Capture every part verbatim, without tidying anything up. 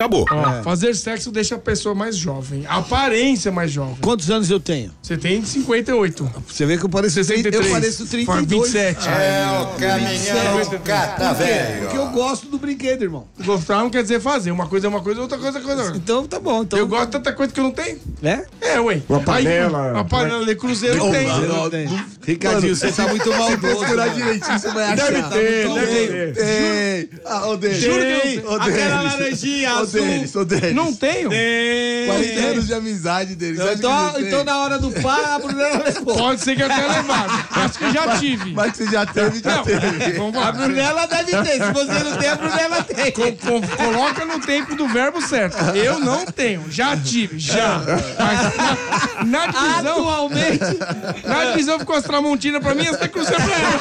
acabou. Ó, É. fazer sexo deixa a pessoa mais jovem. A aparência mais jovem. Quantos anos eu tenho? Você tem cinquenta e oito. Você vê que eu pareço sessenta e três. Eu pareço trinta e dois. vinte e sete. É o caminhão cata velho. Porque eu gosto do brinquedo, irmão. Gostar não quer dizer fazer. Uma coisa é uma coisa, outra coisa é coisa. Então tá bom. Então... Eu gosto de tanta coisa que eu não tenho. É? É, ué. Uma panela. Aí, uma panela de cruzeiro Não, tem. não, não tem. Ricardinho, você tá muito maldoso. Procurar direitinho, você vai achar. Deve ter, Tá deve muito ter. Tem. Ah, ô Denis. Juro que eu Tem. não Ô, Denis. Aquela laranjinha Ô, azul. Denis, ô, Denis. Não tenho? quarenta anos de amizade deles. Então, então na hora do pai, a Brunella levou. Pode ser que eu tenha levado. Acho que eu já tive. Mas que você já teve, já Não, teve. vamos A lá. Brunella deve ter. Se você não tem, a Brunella tem. Co- co- coloca no tempo do verbo certo. Eu não tenho. Já tive, já. Mas na, na divisão. Atualmente. Na divisão ficou as Tramontina pra mim e essa cruzeiro pra ela.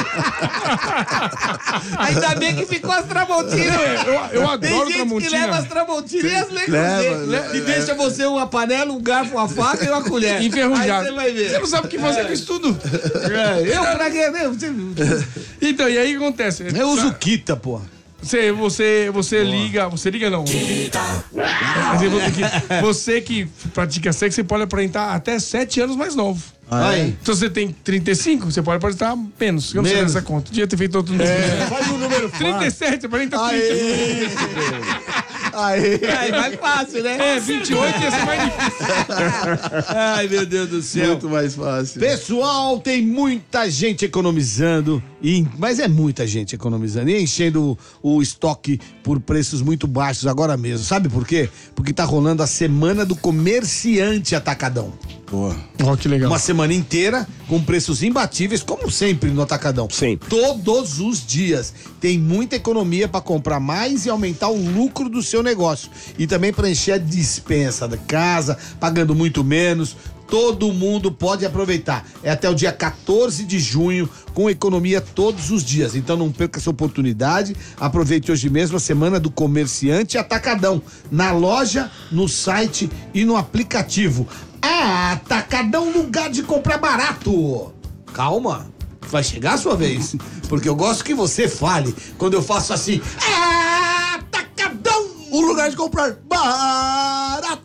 Ainda bem que ficou as Tramontina. Eu, eu Tem adoro gente que leva as Tramontina. Tramontina e as Le Leva, Creuset. leva. E deixa você uma panela, um garfo, uma faca e uma colher. Enferrujado. Aí você vai ver. Você não sabe o que fazer com isso tudo. É, eu pra quê? Né? Então, e aí o que acontece? Eu uso Kita, porra. Você, você, você liga, você liga não. Mas eu vou ter que- Você que pratica sexo, você pode aparentar até sete anos mais novo. Aí. Se você tem trinta e cinco, você pode aparentar menos. Eu não sei Menos. dessa conta. Devia ter feito outro número. Faz um número trinta e sete, você aparenta trinta. Aê! Aê! Aí mais fácil, né? É, vinte e oito ia ser mais difícil. Ai, meu Deus do céu. Muito mais fácil. Pessoal, tem muita gente economizando, e, mas é muita gente economizando e enchendo o, o estoque por preços muito baixos agora mesmo. Sabe por quê? Porque tá rolando a Semana do Comerciante Atacadão. Boa. Ó, que legal. Uma semana inteira com preços imbatíveis, como sempre no Atacadão. Sempre. Todos os dias. Tem muita economia para comprar mais e aumentar o lucro do seu negócio. E também para encher a dispensa da casa, pagando muito menos. Todo mundo pode aproveitar. É até o dia quatorze de junho, com economia todos os dias. Então não perca essa oportunidade. Aproveite hoje mesmo a Semana do Comerciante Atacadão. Na loja, no site e no aplicativo. Ah, Atacadão, lugar de comprar barato. Calma, vai chegar a sua vez. Porque eu gosto que você fale quando eu faço assim. Ah, Atacadão, o lugar de comprar barato.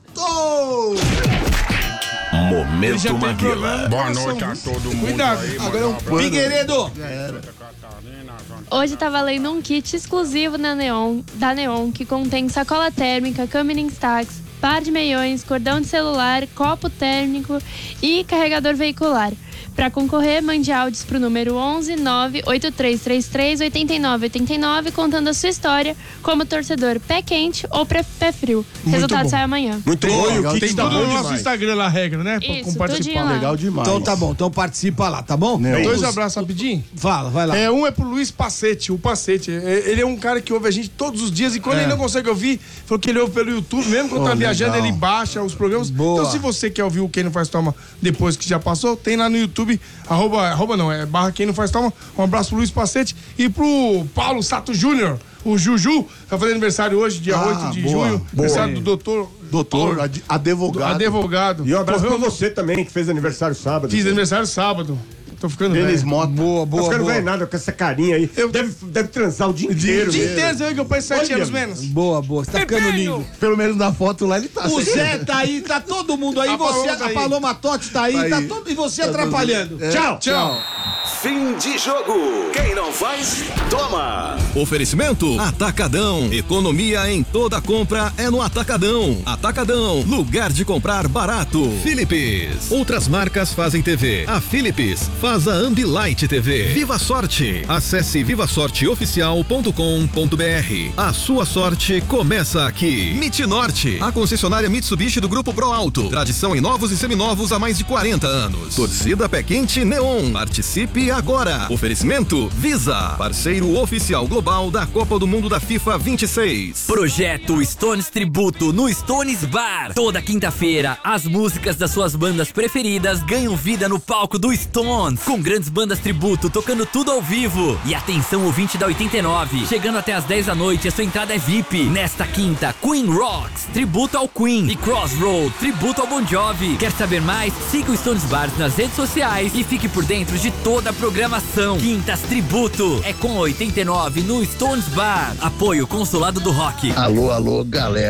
Momento Já tem Maguila. programa. Boa noite a todo mundo. Cuidado. aí, Agora é um mano. pano. Figueiredo. Hoje tá valendo um kit exclusivo na Neon, da Neon, que contém sacola térmica, câmera Instax, par de meiões, cordão de celular, copo térmico e carregador veicular. Para concorrer, mande áudios pro número onze nove oito três três três oito nove oito nove contando a sua história como torcedor pé quente ou pé, pé frio. O resultado bom. sai amanhã. Muito bom. legal. Tem Tá tudo bom no nosso demais. Instagram lá, a regra, né? Pra Isso, compartilhar. tudinho lá. Legal demais. Então tá bom, então participa lá, tá bom? Né? Dois abraços rapidinho. Fala, vai lá. É, um é pro Luiz Pacete, o Pacete. É, ele é um cara que ouve a gente todos os dias e quando É. ele não consegue ouvir, falou que ele ouve pelo YouTube, mesmo quando Oh, tá viajando, legal. ele baixa os programas. Boa. Então, se você quer ouvir o Quem Não Faz Toma depois que já passou, tem lá no YouTube, arroba, arroba não, é barra Quem Não Faz Toma. Um abraço pro Luiz Pacete e pro Paulo Sato Júnior, o Juju, tá fazendo aniversário hoje, dia Ah, oito de boa, junho. boa. Aniversário do doutor. Doutor, Paulo, ad- advogado. advogado. E um abraço pra Correu- você também, que fez aniversário sábado. Fiz aniversário sábado. Tô ficando Denis velho. Mota. Boa, Não boa, ficando boa. velho nada com essa carinha aí. Eu- Deve, deve transar o dia inteiro. O dia mesmo. inteiro, você vê que eu passo sete Olha, anos menos. Boa, boa. Você tá ficando lindo. Pelo menos na foto lá ele tá. O Zé tá aí, tá todo mundo aí. A Você, Paloma tá a aí. Paloma Totti tá aí, Tá tá aí. todo, e você atrapalhando. Tchau. Tchau. Fim de jogo. Quem não faz, toma. Oferecimento Atacadão. Economia em toda compra é no Atacadão. Atacadão, lugar de comprar barato. Philips. Outras marcas fazem T V. A Philips faz a Ambilight T V. Viva Sorte. Acesse viva sorte oficial ponto com ponto b r. A sua sorte começa aqui. Mitnorte, a concessionária Mitsubishi do Grupo Pro Alto. Tradição em novos e seminovos há mais de quarenta anos. Torcida Pé Quente Neon. Participe agora. Oferecimento Visa, parceiro oficial global da Copa do Mundo da FIFA vinte e seis. Projeto Stones Tributo no Stones Bar. Toda quinta-feira, as músicas das suas bandas preferidas ganham vida no palco do Stones, com grandes bandas tributo tocando tudo ao vivo. E atenção, ouvinte da oitenta e nove, chegando até às dez da noite, a sua entrada é V I P. Nesta quinta, Queen Rocks, tributo ao Queen, e Crossroad, tributo ao Bon Jovi. Quer saber mais? Siga o Stones Bar nas redes sociais e fique por dentro de toda a programação. Quintas Tributo é com oitenta e nove no Stones Bar. Apoio Consulado do Rock. Alô, alô, galera.